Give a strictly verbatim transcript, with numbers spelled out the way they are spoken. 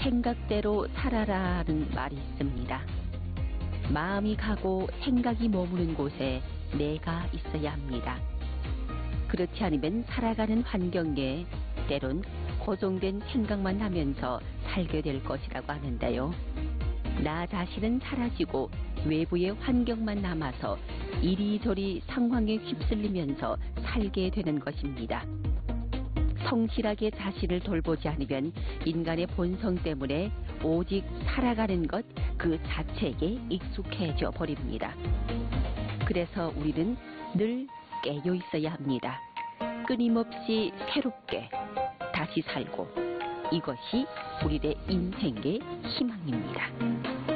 생각대로 살아라는 말이 있습니다. 마음이 가고 생각이 머무는 곳에 내가 있어야 합니다. 그렇지 않으면 살아가는 환경에 때론 고정된 생각만 하면서 살게 될 것이라고 하는데요. 나 자신은 사라지고 외부의 환경만 남아서 이리저리 상황에 휩쓸리면서 살게 되는 것입니다. 성실하게 자신을 돌보지 않으면 인간의 본성 때문에 오직 살아가는 것 그 자체에 익숙해져 버립니다. 그래서 우리는 늘 깨어 있어야 합니다. 끊임없이 새롭게 다시 살고, 이것이 우리의 인생의 희망입니다.